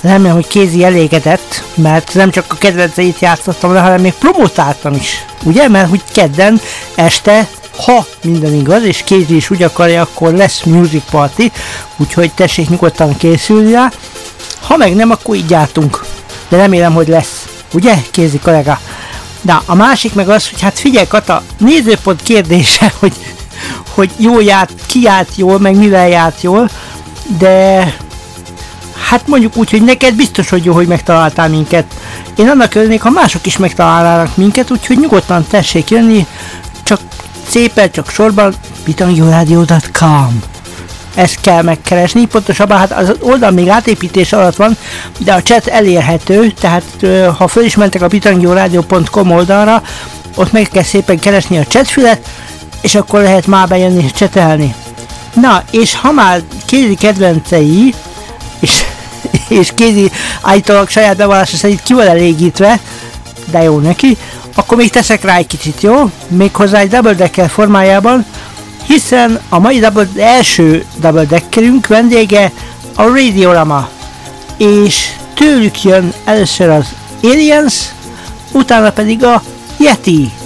Remélem, hogy Kézi elégedett, mert nem csak a kedvenceit játszottam le, hanem még promotáltam is. Ugye? Mert hogy kedden este, ha minden igaz, és Kézi is úgy akarja, akkor lesz Music Party, úgyhogy tessék nyugodtan készülni rá. Ha meg nem, akkor így jártunk. De remélem, hogy lesz. Ugye, Kézi kollega? Na, a másik meg az, hogy hát figyelj Kata, nézőpont kérdése, hogy jól járt, ki járt jól, meg mivel járt jól, de hát mondjuk úgy, hogy neked biztos, hogy jó, hogy megtaláltál minket. Én annak örülnék, ha mások is megtalálnának minket, úgyhogy nyugodtan tessék jönni, csak szépen, csak sorban, bitangyoradio.com. Ezt kell megkeresni, pontosabban hát az oldal még átépítés alatt van, de a chat elérhető, tehát ha föl is mentek a bitangyoradio.com oldalra, ott meg kell szépen keresni a chatfület, és akkor lehet már bejönni és csetelni. Na, és ha már Kézi kedvencei, és Kézi állítólag saját bevallása szerint ki van elégítve, de jó neki, akkor még teszek rá egy kicsit, jó? Méghozzá egy double decker formájában, hiszen a mai első double deckerünk vendége a Radiorama, és tőlük jön először az Aliens, utána pedig a Yeti.